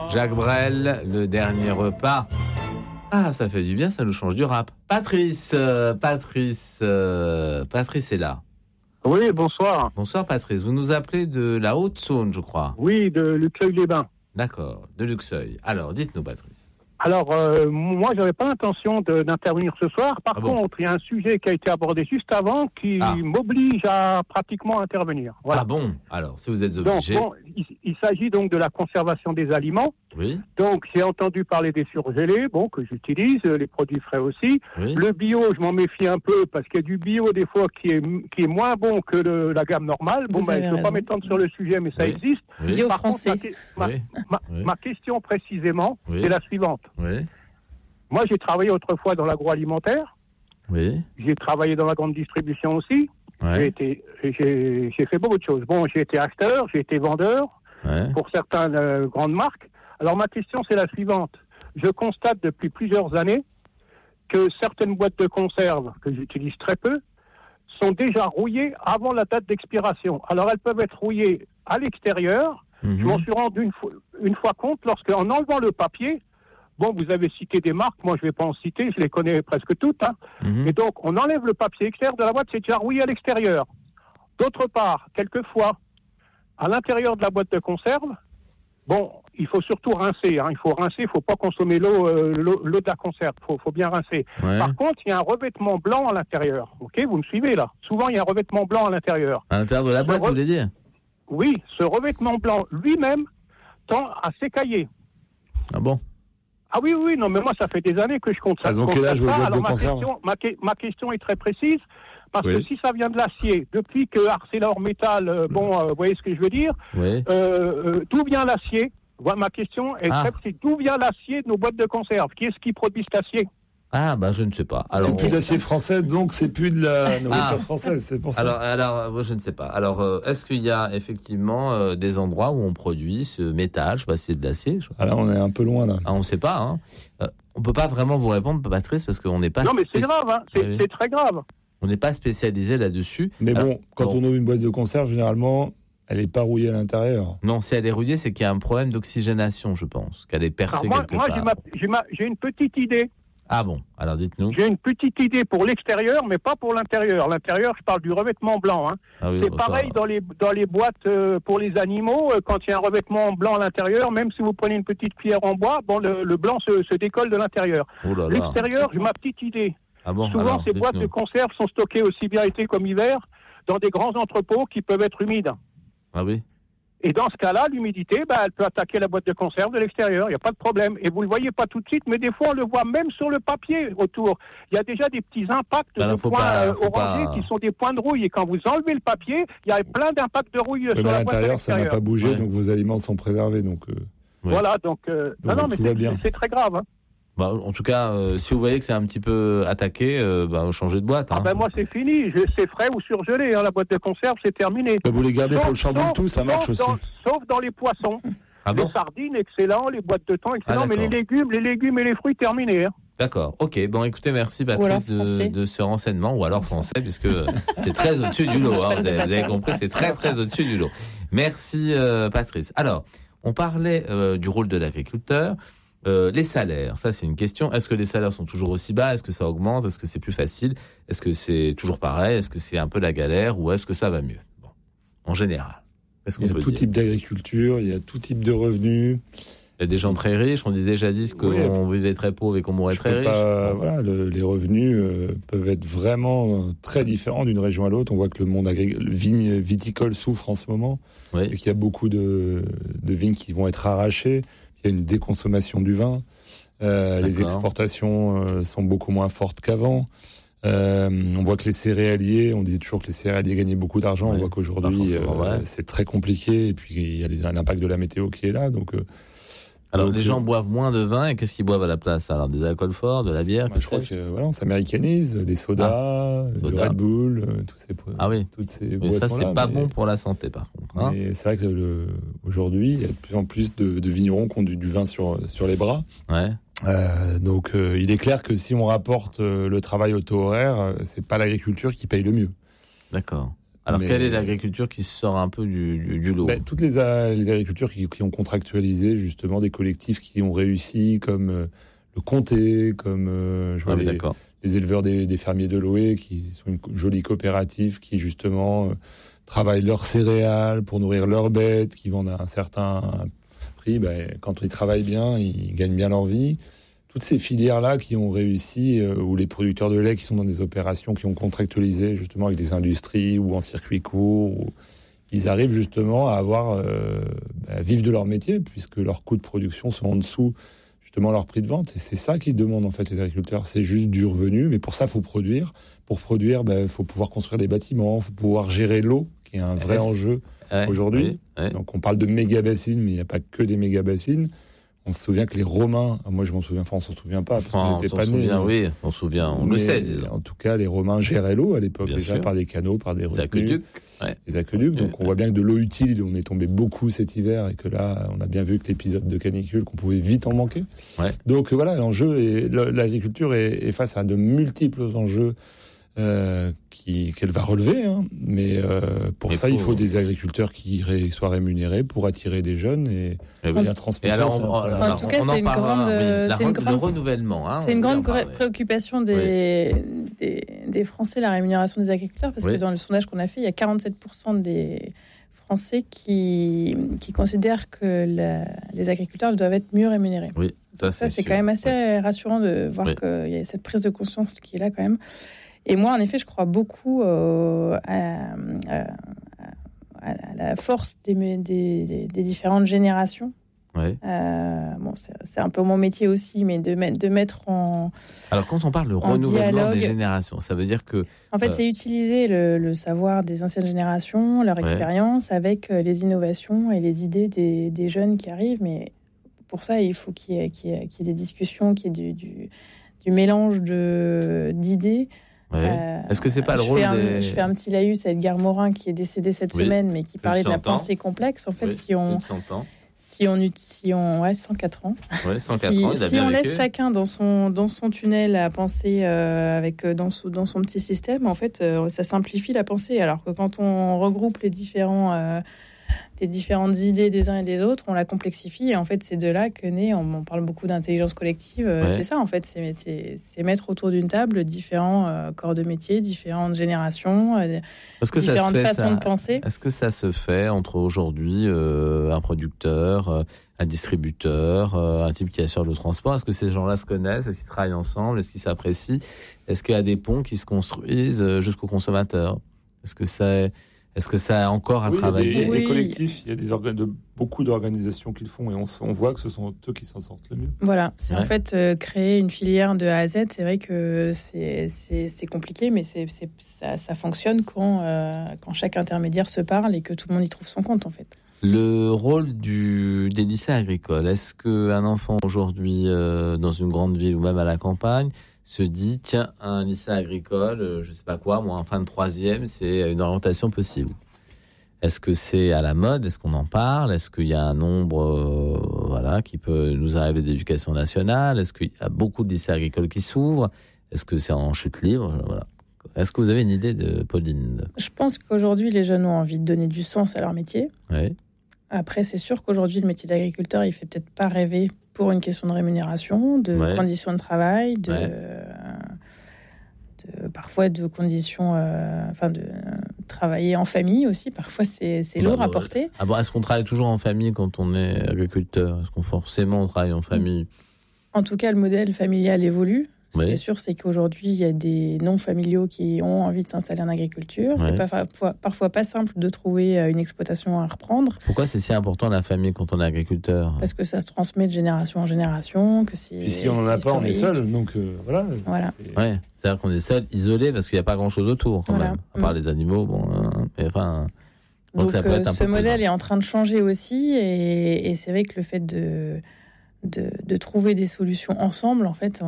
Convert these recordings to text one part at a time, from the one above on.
Jacques Brel, le dernier repas. Ah, ça fait du bien, ça nous change du rap. Patrice est là. Oui, bonsoir. Bonsoir Patrice, vous nous appelez de la Haute-Saône, je crois. Oui, de Luxeuil-les-Bains. D'accord, de Luxeuil. Alors, dites-nous Patrice. Alors, moi, j'avais pas l'intention d'intervenir ce soir. Par contre, il y a un sujet qui a été abordé juste avant qui m'oblige à pratiquement intervenir. Voilà. Ah bon? Alors, si vous êtes obligé... Donc, il s'agit donc de la conservation des aliments. Oui. Donc, j'ai entendu parler des surgelés, que j'utilise, les produits frais aussi. Oui. Le bio, je m'en méfie un peu parce qu'il y a du bio des fois qui est moins bon que la gamme normale. Je ne peux pas m'étendre sur le sujet, mais ça existe. Oui. Bio Par français. contre, ma question précisément, c'est la suivante. Oui. Moi, j'ai travaillé autrefois dans l'agroalimentaire. Oui. J'ai travaillé dans la grande distribution aussi. Ouais. J'ai fait beaucoup de choses. J'ai été acheteur, j'ai été vendeur pour certaines grandes marques. Alors, ma question, c'est la suivante. Je constate depuis plusieurs années que certaines boîtes de conserve, que j'utilise très peu, sont déjà rouillées avant la date d'expiration. Alors, elles peuvent être rouillées à l'extérieur. Je m'en suis rendu une fois compte lorsque, en enlevant le papier, vous avez cité des marques, moi je ne vais pas en citer, je les connais presque toutes. Et donc, on enlève le papier extérieur de la boîte, c'est déjà rouillé à l'extérieur. D'autre part, quelquefois, à l'intérieur de la boîte de conserve, il faut surtout rincer. Il faut rincer, il ne faut pas consommer l'eau de la conserve, il faut bien rincer. Ouais. Par contre, il y a un revêtement blanc à l'intérieur. Ok, vous me suivez là? Souvent, il y a un revêtement blanc à l'intérieur. À l'intérieur de la boîte, vous voulez dire? Oui, ce revêtement blanc lui-même tend à s'écailler. Ah bon? Ah oui, non, mais moi, ça fait des années que je compte ça. Donc, quel âge, Alors, ma question est très précise, parce que si ça vient de l'acier, depuis que ArcelorMittal, vous voyez ce que je veux dire, d'où vient l'acier? Ma question est très précise. D'où vient l'acier de nos boîtes de conserve? Qui est-ce qui produit cet acier? Ah, je ne sais pas. Alors, c'est plus d'acier français, donc c'est plus de la nourriture française, c'est pour ça. Alors, moi, je ne sais pas. Alors, est-ce qu'il y a effectivement des endroits où on produit ce métal? Je ne sais pas si c'est de l'acier. Alors, on est un peu loin, là. On ne sait pas. On ne peut pas vraiment vous répondre, Patrice, parce qu'on n'est pas... Non, mais c'est grave, c'est très grave. On n'est pas spécialisé là-dessus. Mais quand on ouvre une boîte de conserve, généralement... Elle n'est pas rouillée à l'intérieur. Non, si elle est rouillée, c'est qu'il y a un problème d'oxygénation, je pense, qu'elle est percée quelque part. Moi, j'ai une petite idée. Ah bon? Alors dites-nous. J'ai une petite idée pour l'extérieur, mais pas pour l'intérieur. L'intérieur, je parle du revêtement blanc. C'est pareil dans les boîtes pour les animaux. Quand il y a un revêtement blanc à l'intérieur, même si vous prenez une petite cuillère en bois, le blanc se décolle de l'intérieur. L'extérieur, j'ai ma petite idée. Souvent, ces boîtes de conserve sont stockées aussi bien été comme hiver dans des grands entrepôts qui peuvent être humides. Ah oui. Et dans ce cas-là, l'humidité, elle peut attaquer la boîte de conserve de l'extérieur. Il n'y a pas de problème. Et vous ne le voyez pas tout de suite, mais des fois, on le voit même sur le papier autour. Il y a déjà des petits impacts de points orangés qui sont des points de rouille. Et quand vous enlevez le papier, il y a plein d'impacts de rouille sur la boîte de l'extérieur. Ça n'a pas bougé, donc vos aliments sont préservés. Voilà, donc non, mais c'est très grave. En tout cas, si vous voyez que c'est un petit peu attaqué, changez de boîte. Moi, c'est fini. C'est frais ou surgelé. La boîte de conserve, c'est terminé. Vous les gardez pour le charbon tout, ça marche aussi. Sauf dans les poissons. Les sardines, excellent. Les boîtes de thon, excellent. Mais les légumes et les fruits, terminés. D'accord. Ok. Écoutez, merci Patrice de ce renseignement, ou alors français, puisque c'est très au-dessus du lot. Vous avez compris, c'est très, très au-dessus du lot. Merci Patrice. Alors, on parlait du rôle de l'agriculteur. Les salaires, ça c'est une question. Est-ce que les salaires sont toujours aussi bas? Est-ce que ça augmente? Est-ce que c'est plus facile? Est-ce que c'est toujours pareil? Est-ce que c'est un peu la galère? Ou est-ce que ça va mieux? En général, qu'est-ce qu'on peut dire? Il y a tout type d'agriculture, il y a tout type de revenus. Il y a des gens très riches. On disait jadis qu'on vivait très pauvre et qu'on mourrait très riche. Les revenus peuvent être vraiment très différents d'une région à l'autre. On voit que le monde viticole souffre en ce moment. Et qu'il y a beaucoup de vignes qui vont être arrachées. Il y a une déconsommation du vin. Les exportations sont beaucoup moins fortes qu'avant. On voit que les céréaliers, on disait toujours que les céréaliers gagnaient beaucoup d'argent. On voit qu'aujourd'hui, c'est très compliqué. Et puis, il y a l'impact de la météo qui est là. Alors, les gens boivent moins de vin, et qu'est-ce qu'ils boivent à la place? Alors, des alcools forts, de la bière? Je crois on s'américanise, des sodas, du Red Bull, toutes ces mais ça, c'est pas bon pour la santé, par contre. Mais c'est vrai que aujourd'hui, il y a de plus en plus de vignerons qui ont du vin sur les bras. Donc, il est clair que si on rapporte le travail au taux horaire, c'est pas l'agriculture qui paye le mieux. D'accord. Alors, quelle est l'agriculture qui sort un peu du lot? Toutes les agricultures qui ont contractualisé justement des collectifs qui ont réussi, comme le Comté, comme les éleveurs des fermiers de Loé, qui sont une jolie coopérative qui justement travaillent leurs céréales pour nourrir leurs bêtes, qui vendent à un certain prix. Quand ils travaillent bien, ils gagnent bien leur vie. Toutes ces filières-là qui ont réussi, ou les producteurs de lait qui sont dans des opérations qui ont contractualisé justement avec des industries ou en circuit court, ils arrivent justement à vivre de leur métier, puisque leurs coûts de production sont en dessous justement leur prix de vente. Et c'est ça qu'ils demandent en fait les agriculteurs, c'est juste du revenu. Mais pour ça, il faut produire. Pour produire, il faut pouvoir construire des bâtiments, il faut pouvoir gérer l'eau, qui est un vrai enjeu aujourd'hui. Donc on parle de méga-bassines, mais il n'y a pas que des méga-bassines. On se souvient que les Romains, moi je m'en souviens, on s'en souvient pas, parce qu'on n'était pas nés. Oui, on se souvient, on le sait. Disons. En tout cas, les Romains géraient l'eau à l'époque, déjà par des canaux, par des retenues. Les aqueducs. Donc on voit bien que de l'eau utile, on est tombé beaucoup cet hiver, et que là, on a bien vu que l'épisode de canicule, qu'on pouvait vite en manquer. Donc voilà, l'enjeu, l'agriculture est face à de multiples enjeux qu'elle va relever, mais pour ça, il faut des agriculteurs qui soient rémunérés pour attirer des jeunes et bien transmettre. En tout cas, c'est une grande, le renouvellement. C'est une grande préoccupation des Français, la rémunération des agriculteurs, parce que dans le sondage qu'on a fait, il y a 47% des Français qui considèrent que les agriculteurs doivent être mieux rémunérés. Oui, ça c'est quand même assez rassurant de voir qu'il y a cette prise de conscience qui est là quand même. Et moi, en effet, je crois beaucoup à la force des différentes générations. C'est un peu mon métier aussi, mais de mettre en Alors, quand on parle de renouvellement des générations, ça veut dire que... En fait, c'est utiliser le savoir des anciennes générations, leur expérience, avec les innovations et les idées des jeunes qui arrivent. Mais pour ça, il faut qu'il y ait des discussions, qu'il y ait du mélange d'idées. Est-ce que c'est pas le rôle Je fais un petit laïus à Edgar Morin qui est décédé cette semaine, mais qui parlait de la pensée complexe. En fait, si on 104 ans. 104 si on laisse chacun dans son tunnel à penser dans son petit système, en fait, ça simplifie la pensée. Alors que quand on regroupe les différentes idées des uns et des autres, on la complexifie. Et en fait, c'est de là que naît, on parle beaucoup d'intelligence collective. C'est ça, en fait, c'est mettre autour d'une table différents corps de métier, différentes générations, différentes façons de penser. Est-ce que ça se fait entre aujourd'hui un producteur, un distributeur, un type qui assure le transport? Est-ce que ces gens-là se connaissent? Est-ce qu'ils travaillent ensemble? Est-ce qu'ils s'apprécient? Est-ce qu'il y a des ponts qui se construisent jusqu'au consommateur? Est-ce que ça a encore à travailler? Il y a des collectifs, il y a beaucoup d'organisations qui le font, et on voit que ce sont eux qui s'en sortent le mieux. Voilà, c'est en fait créer une filière de A à Z. C'est vrai que c'est compliqué, mais ça fonctionne quand chaque intermédiaire se parle et que tout le monde y trouve son compte, en fait. Le rôle des lycées agricoles, est-ce qu'un enfant aujourd'hui dans une grande ville ou même à la campagne se dit, tiens, un lycée agricole, je sais pas quoi, moi en fin de troisième, c'est une orientation possible? Est-ce que c'est à la mode? Est-ce qu'on en parle? Est-ce qu'il y a un nombre qui peut nous arriver d'éducation nationale? Est-ce qu'il y a beaucoup de lycées agricoles qui s'ouvrent? Est-ce que c'est en chute libre? Est-ce que vous avez une idée, Pauline? Je pense qu'aujourd'hui, les jeunes ont envie de donner du sens à leur métier. Après, c'est sûr qu'aujourd'hui, le métier d'agriculteur, il fait peut-être pas rêver pour une question de rémunération, de conditions de travail, parfois de conditions, de travailler en famille aussi. Parfois, c'est lourd à porter. Est-ce qu'on travaille toujours en famille quand on est agriculteur? Est-ce qu'on forcément travaille en famille? En tout cas, le modèle familial évolue. Ce qui est sûr, c'est qu'aujourd'hui, il y a des non-familiaux qui ont envie de s'installer en agriculture. C'est parfois pas simple de trouver une exploitation à reprendre. Pourquoi c'est si important la famille quand on est agriculteur? Parce que ça se transmet de génération en génération. Puis si on n'en a pas, on est seul. Donc voilà. C'est-à-dire qu'on est seul, isolé, parce qu'il n'y a pas grand-chose autour quand même. À part les animaux, donc ça peut être un ce modèle est en train de changer aussi. Et c'est vrai que le fait de trouver des solutions ensemble, en fait,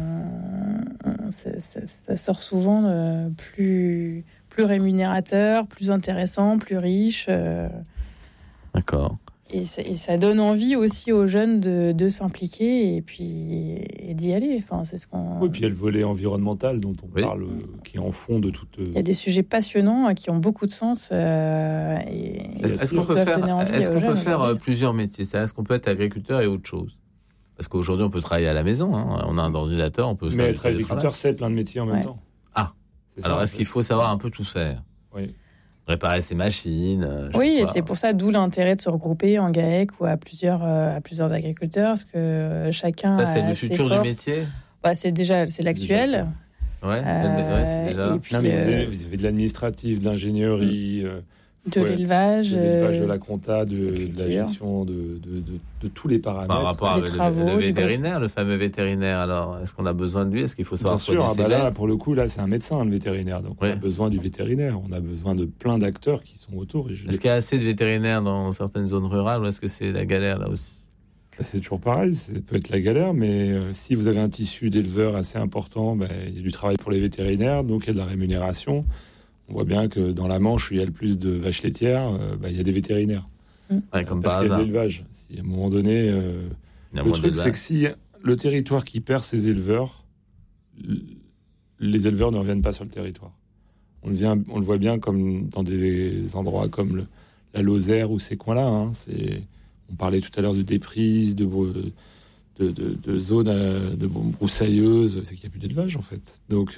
ça sort souvent plus rémunérateur, plus intéressant, plus riche. D'accord. Et ça donne envie aussi aux jeunes de s'impliquer et d'y aller. Enfin, c'est ce qu'on... Oui, puis il y a le volet environnemental dont on parle, qui est en fond de toute... Il y a des sujets passionnants qui ont beaucoup de sens. Est-ce qu'on peut faire plusieurs métiers? Est-ce qu'on peut être agriculteur et autre chose? Parce qu'aujourd'hui, on peut travailler à la maison. Hein. On a un ordinateur, on peut... Mais être agriculteur, c'est plein de métiers en même temps. Ah, alors est-ce qu'il faut savoir un peu tout faire? Oui. Réparer ses machines. Oui, et c'est pour ça, d'où l'intérêt de se regrouper en GAEC ou à plusieurs agriculteurs, parce que chacun. Ça, c'est le futur du métier. C'est l'actuel. Ouais, c'est déjà. Puis, non, mais vous avez de l'administratif, de l'ingénierie, de l'élevage, de la compta, de la gestion de tous les paramètres. Par rapport avec le vétérinaire, le fameux vétérinaire, alors est-ce qu'on a besoin de lui? Est-ce qu'il faut savoir Bien sûr, là, pour le coup, là, c'est un médecin, le vétérinaire. Donc, on a besoin du vétérinaire. On a besoin de plein d'acteurs qui sont autour. Est-ce qu'il y a assez de vétérinaires dans certaines zones rurales ou est-ce que c'est la galère là aussi? C'est toujours pareil, ça peut être la galère, mais si vous avez un tissu d'éleveurs assez important, il y a du travail pour les vétérinaires, donc il y a de la rémunération. On voit bien que dans la Manche, où il y a le plus de vaches laitières, il y a des vétérinaires. Comme parce qu'il y a de l'élevage. Si à un moment donné, le truc, c'est que si le territoire qui perd ses éleveurs, les éleveurs ne reviennent pas sur le territoire. On le voit bien comme dans des endroits comme la Lozère ou ces coins-là. Hein. On parlait tout à l'heure de déprise, de zones broussailleuses. C'est qu'il n'y a plus d'élevage, en fait. Donc...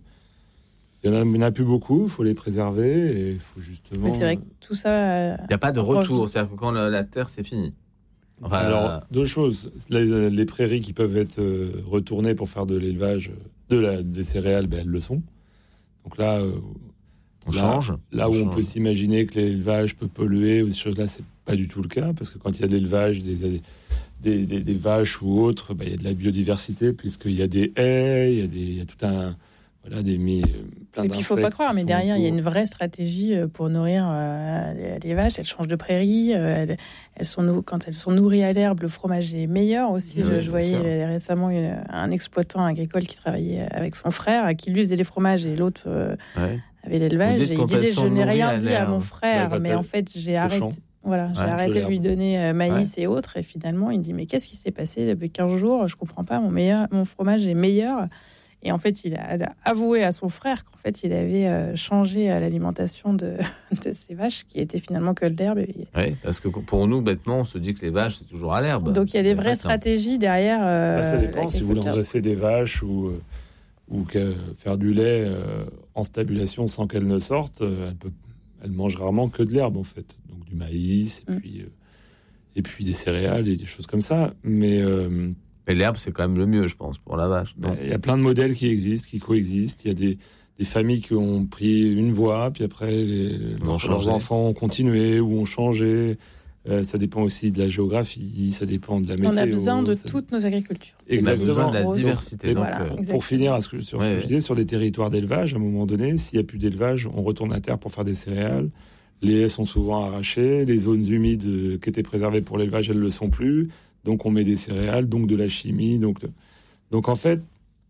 il n'y en a plus beaucoup, il faut les préserver et il faut justement... Mais c'est vrai que tout ça... Il n'y a pas de retour, c'est-à-dire que quand la terre, c'est fini. Enfin, alors, deux choses. Les prairies qui peuvent être retournées pour faire de l'élevage, des céréales, elles le sont. Donc là, on change. Là où on peut s'imaginer que l'élevage peut polluer, ou ces choses-là, c'est pas du tout le cas, parce que quand il y a de l'élevage, des vaches ou autres, il y a de la biodiversité, puisqu'il y a des haies, il y a tout un... Plein et puis il ne faut pas croire, mais derrière il y a une vraie stratégie pour nourrir les vaches. Elles changent de prairie, quand elles sont nourries à l'herbe, le fromage est meilleur aussi. Je voyais récemment un exploitant agricole qui travaillait avec son frère, qui lui faisait les fromages et l'autre avait l'élevage. Et il disait, je n'ai rien dit à mon frère, mais en fait j'ai arrêté. Voilà, j'ai arrêté de lui donner maïs et autres. Et finalement, il dit, mais qu'est-ce qui s'est passé depuis 15 jours? Je ne comprends pas, mon fromage est meilleur. Et en fait, il a avoué à son frère qu'en fait, il avait changé l'alimentation de ses vaches, qui étaient finalement que de l'herbe. Oui, parce que pour nous, bêtement, on se dit que les vaches, c'est toujours à l'herbe. Donc, il y a des vraies stratégies derrière. Ça dépend. Si vous voulez engraisser des vaches ou faire du lait en stabulation sans qu'elles ne sortent, elles mangent rarement que de l'herbe, en fait. Donc, du maïs, et puis des céréales et des choses comme ça. Mais l'herbe, c'est quand même le mieux, je pense, pour la vache. Il y a plein de modèles qui existent, qui coexistent. Il y a des familles qui ont pris une voie, puis après, leurs enfants ont continué ou ont changé. Ça dépend aussi de la géographie, ça dépend de la météo. On a besoin de toutes nos agricultures. Exactement. On a besoin de la diversité. Donc, pour finir sur ce que je disais, sur des territoires d'élevage, à un moment donné, s'il n'y a plus d'élevage, on retourne à terre pour faire des céréales. Les haies sont souvent arrachées. Les zones humides qui étaient préservées pour l'élevage, elles ne le sont plus. Donc, on met des céréales, donc de la chimie. Donc en fait,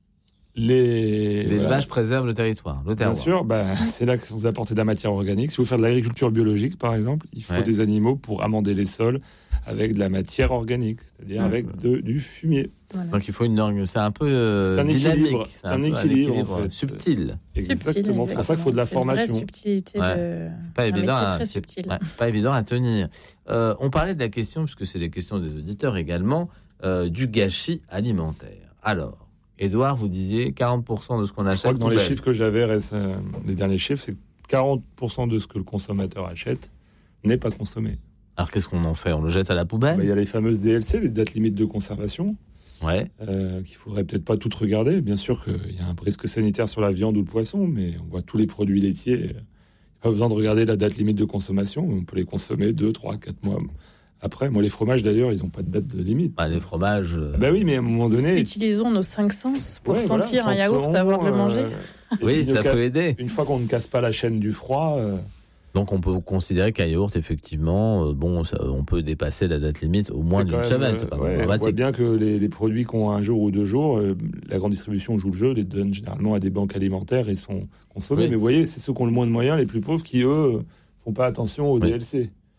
l'élevage préserve le territoire, le terroir. Bien sûr, c'est là que vous apportez de la matière organique. Si vous faites de l'agriculture biologique, par exemple, il faut des animaux pour amender les sols avec de la matière organique, c'est-à-dire avec du fumier. Voilà. Donc il faut c'est un peu dynamique. C'est un équilibre en fait. Subtil. Exactement. C'est pour ça qu'il faut de la formation. C'est une vraie subtilité c'est pas évident, très subtil. Pas évident à tenir. On parlait de la question, puisque c'est les questions des auditeurs également, du gâchis alimentaire. Alors, Édouard, vous disiez 40% de ce qu'on achète. Je crois que dans les chiffres que j'avais, les derniers chiffres, c'est 40% de ce que le consommateur achète n'est pas consommé. Alors qu'est-ce qu'on en fait? On le jette à la poubelle? Il y a les fameuses DLC, les dates limites de conservation. Qu'il faudrait peut-être pas toutes regarder. Bien sûr qu'il y a un risque sanitaire sur la viande ou le poisson, mais on voit tous les produits laitiers. Il n'y a pas besoin de regarder la date limite de consommation. On peut les consommer 2, 3, 4 mois après. Moi, les fromages, d'ailleurs, ils n'ont pas de date de limite. Les fromages... oui, mais à un moment donné... Utilisons nos 5 sens pour sentir un yaourt avant de le manger. Oui, ça peut aider. Une fois qu'on ne casse pas la chaîne du froid... Donc on peut considérer qu'un yaourt, effectivement, on peut dépasser la date limite au moins d'une semaine. C'est pas on voit bien que les produits qui ont 1 jour ou 2 jours, la grande distribution joue le jeu, les donne généralement à des banques alimentaires et sont consommés. Mais vous voyez, c'est ceux qui ont le moins de moyens, les plus pauvres, qui eux font pas attention aux DLC.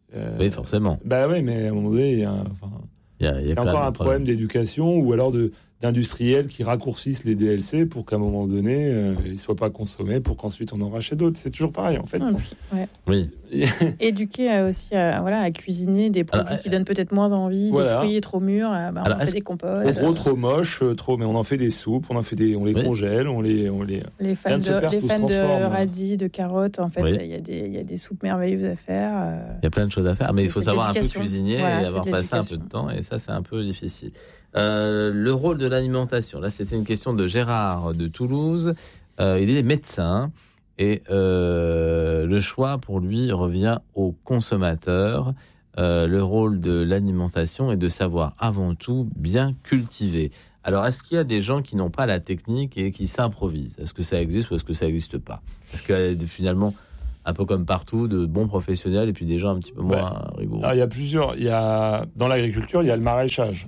Oui, forcément. Bah oui, mais à un moment donné, c'est encore un problème d'éducation ou alors d'industriels qui raccourcissent les DLC pour qu'à un moment donné, ils ne soient pas consommés pour qu'ensuite on en rachète d'autres. C'est toujours pareil, en fait. Oui. Éduquer aussi à cuisiner des produits qui donnent peut-être moins envie, des fruits trop mûrs, on en fait des composts. Trop moches, mais on en fait des soupes, on les congèle, Les fans de radis, de carottes, en fait, il y a des soupes merveilleuses à faire. Il y a plein de choses à faire, mais il faut savoir un peu cuisiner et avoir passé un peu de temps, et ça, c'est un peu difficile. Le rôle de l'alimentation, là, c'était une question de Gérard de Toulouse. Il est médecin. Et le choix, pour lui, revient au consommateur. Le rôle de l'alimentation est de savoir avant tout bien cultiver. Alors, est-ce qu'il y a des gens qui n'ont pas la technique et qui s'improvisent ? Est-ce que ça existe ou est-ce que ça n'existe pas ? Parce que finalement, un peu comme partout, de bons professionnels et puis des gens un petit peu moins rigoureux. Alors, dans l'agriculture, il y a le maraîchage.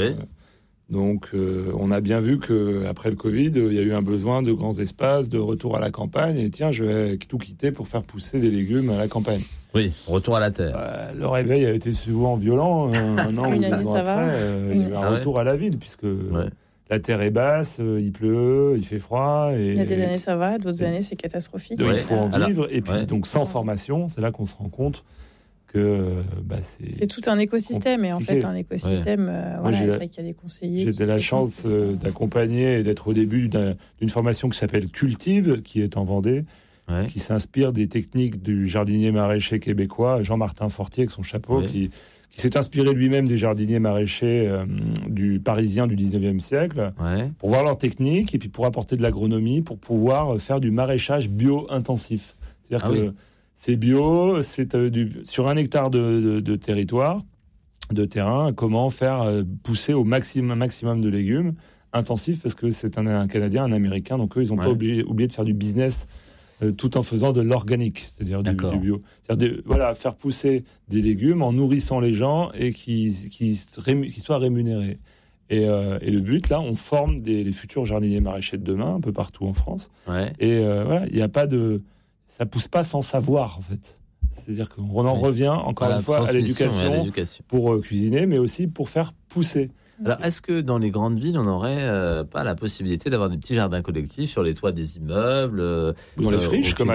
Donc, on a bien vu qu'après le Covid, il y a eu un besoin de grands espaces, de retour à la campagne. Et tiens, je vais tout quitter pour faire pousser des légumes à la campagne. Oui, retour à la terre. Le réveil a été souvent violent. Un an ou 2 ans après, il y a eu un retour à la ville, puisque la terre est basse, il pleut, il fait froid. Et, il y a des années, ça va, d'autres années, c'est catastrophique. Il faut en vivre. Et puis, donc, sans formation, c'est là qu'on se rend compte que c'est tout un écosystème. Et en fait, un écosystème, c'est vrai qu'il y a des conseillers. J'ai la chance d'accompagner et d'être au début d'une formation qui s'appelle Cultive, qui est en Vendée, qui s'inspire des techniques du jardinier maraîcher québécois, Jean-Martin Fortier, avec son chapeau, qui s'est inspiré lui-même des jardiniers maraîchers du parisien du 19e siècle, pour voir leurs techniques et puis pour apporter de l'agronomie, pour pouvoir faire du maraîchage bio-intensif. C'est-à-dire que c'est bio, c'est sur 1 hectare de territoire, de terrain, comment faire pousser au maximum de légumes intensifs, parce que c'est un Canadien, un Américain, donc eux, ils n'ont pas oublié de faire du business tout en faisant de l'organique, c'est-à-dire du bio. C'est-à-dire faire pousser des légumes en nourrissant les gens et qui soient rémunérés. Et le but, là, on forme les futurs jardiniers maraîchers de demain, un peu partout en France. Et il n'y a pas de... Ça ne pousse pas sans savoir, en fait. C'est-à-dire qu'on en revient, encore une fois, à l'éducation pour cuisiner, mais aussi pour faire pousser. Alors, est-ce que dans les grandes villes, on n'aurait pas la possibilité d'avoir des petits jardins collectifs sur les toits des immeubles dans les friches, comme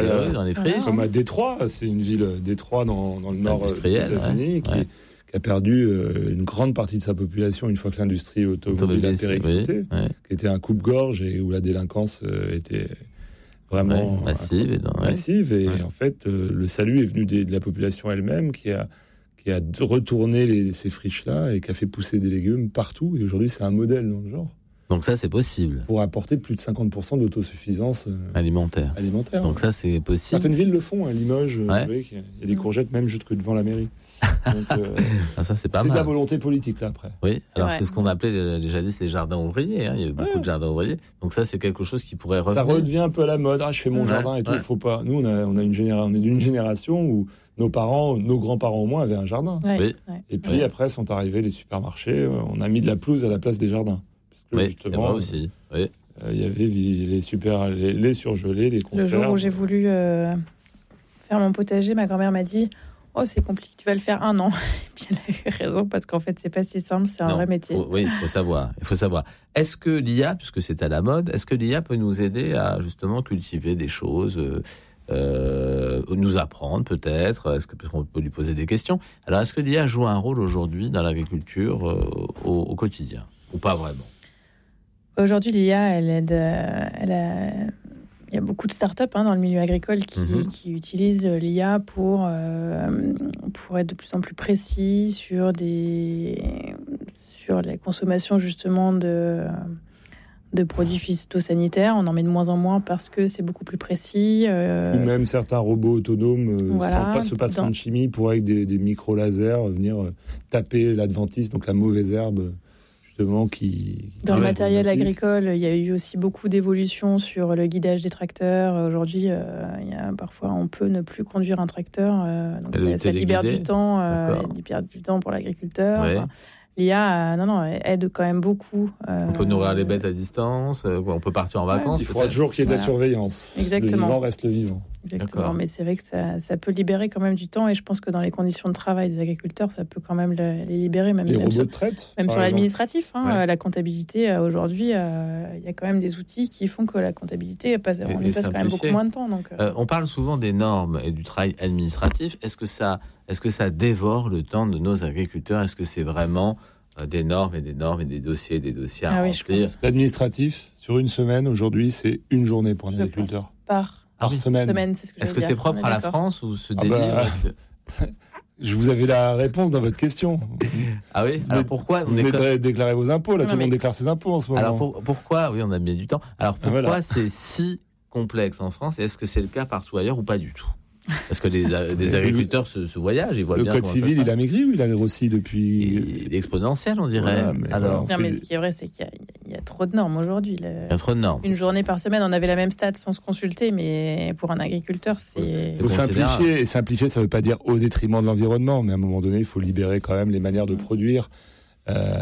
à Détroit. C'est une ville, Détroit, dans le nord des États-Unis, qui a perdu une grande partie de sa population une fois que l'industrie automobile a périclité, qui était un coupe-gorge et où la délinquance était... vraiment massive. Et en fait, le salut est venu de la population elle-même qui a retourné ces friches-là et qui a fait pousser des légumes partout. Et aujourd'hui, c'est un modèle dans le genre. Donc ça, c'est possible. Pour apporter plus de 50% d'autosuffisance alimentaire. Donc ça, c'est possible. Certaines villes le font. Limoges, vous voyez qu'il y a des courgettes même jusque devant la mairie. Donc, ça, c'est pas mal. C'est de la volonté politique, là, après. Oui, c'est ce qu'on appelait déjà dit, les jardins ouvriers. Il y a eu beaucoup de jardins ouvriers. Donc ça, c'est quelque chose qui pourrait revenir. Ça redevient un peu à la mode. Je fais mon jardin et tout. Il faut pas. Nous, on est d'une génération où nos parents, nos grands-parents au moins, avaient un jardin. Et puis après sont arrivés les supermarchés. On a mis de la pelouse à la place des jardins. Parce que justement, aussi. Il y avait les surgelés, les conserves. Le jour où j'ai voulu faire mon potager, ma grand-mère m'a dit: oh, c'est compliqué, tu vas le faire 1 an. Et puis elle a eu raison, parce qu'en fait, c'est pas si simple, c'est un vrai métier. Il faut savoir. Est-ce que l'IA, puisque c'est à la mode, est-ce que l'IA peut nous aider à justement cultiver des choses, nous apprendre peut-être, parce qu'on peut lui poser des questions. Alors, est-ce que l'IA joue un rôle aujourd'hui dans l'agriculture au quotidien, ou pas vraiment ? Aujourd'hui, l'IA, elle aide. Il y a beaucoup de startups dans le milieu agricole qui utilisent l'IA pour être de plus en plus précis sur la consommation justement de produits phytosanitaires. On en met de moins en moins parce que c'est beaucoup plus précis. Ou même certains robots autonomes se passent de chimie pour, avec des micro-lasers, venir taper l'adventice, donc la mauvaise herbe. Dans le matériel agricole, il y a eu aussi beaucoup d'évolutions sur le guidage des tracteurs. Aujourd'hui, parfois, on peut ne plus conduire un tracteur. Donc ça libère du temps. Libère du temps pour l'agriculteur. l'IA, aide quand même beaucoup. On peut nourrir les bêtes à distance, on peut partir en vacances. Il faudra toujours qu'il y ait de la surveillance. Exactement. Le vivant reste le vivant. Exactement, mais c'est vrai que ça peut libérer quand même du temps, et je pense que dans les conditions de travail des agriculteurs, ça peut quand même les libérer. Les robots de traite, même sur l'administratif, la comptabilité, aujourd'hui, il y a quand même des outils qui font que la comptabilité, on y passe quand même beaucoup moins de temps. Donc, on parle souvent des normes et du travail administratif. Est-ce que ça dévore le temps de nos agriculteurs? Est-ce que c'est vraiment des normes et des dossiers à remplir? L'administratif, sur une semaine, aujourd'hui, c'est une journée pour un agriculteur. Par semaine, c'est ce que Est-ce que c'est propre à la France ou ce délire Je vous avais la réponse dans votre question. Ah oui. Alors pourquoi vous déclarez vos impôts? Là, tout le monde déclare ses impôts en ce moment. Alors pourquoi? Oui, on a bien du temps. Alors pourquoi c'est si complexe en France? Et est-ce que c'est le cas partout ailleurs ou pas du tout? Parce que les agriculteurs se voyagent, ils voient bien. Le code civil, il a maigri ou il a grossi depuis? Il est exponentiel, on dirait. Mais ce qui est vrai, c'est qu'il y a trop de normes aujourd'hui. Il y a trop de normes. Une journée par semaine, on avait la même stat sans se consulter, mais pour un agriculteur, c'est... Il faut simplifier, et simplifier, ça ne veut pas dire au détriment de l'environnement, mais à un moment donné, il faut libérer quand même les manières de produire.